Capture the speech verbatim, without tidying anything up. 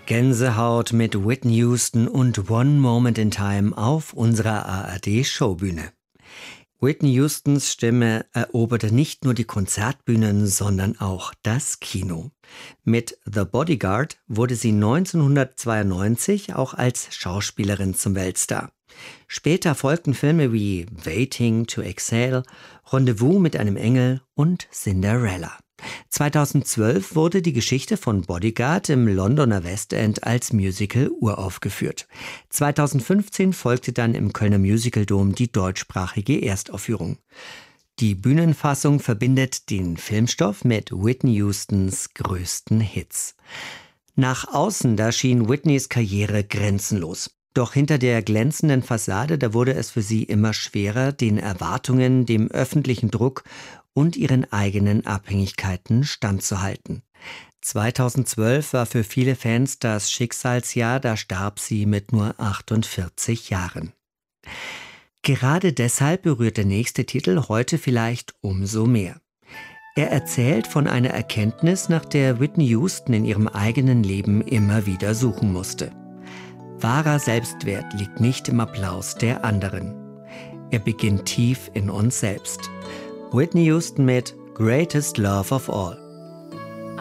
Gänsehaut mit Whitney Houston und One Moment in Time auf unserer A R D-Showbühne. Whitney Houstons Stimme eroberte nicht nur die Konzertbühnen, sondern auch das Kino. Mit The Bodyguard wurde sie neunzehnhundertzweiundneunzig auch als Schauspielerin zum Weltstar. Später folgten Filme wie Waiting to Exhale, Rendezvous mit einem Engel und Cinderella. zweitausendzwölf wurde die Geschichte von Bodyguard im Londoner West End als Musical uraufgeführt. zweitausendfünfzehn folgte dann im Kölner Musical Dom die deutschsprachige Erstaufführung. Die Bühnenfassung verbindet den Filmstoff mit Whitney Houstons größten Hits. Nach außen, da schien Whitneys Karriere grenzenlos. Doch hinter der glänzenden Fassade, da wurde es für sie immer schwerer, den Erwartungen, dem öffentlichen Druck und ihren eigenen Abhängigkeiten standzuhalten. zweitausendzwölf war für viele Fans das Schicksalsjahr, da starb sie mit nur achtundvierzig Jahren. Gerade deshalb berührt der nächste Titel heute vielleicht umso mehr. Er erzählt von einer Erkenntnis, nach der Whitney Houston in ihrem eigenen Leben immer wieder suchen musste. Wahrer Selbstwert liegt nicht im Applaus der anderen. Er beginnt tief in uns selbst. Whitney Houston mit Greatest Love of All.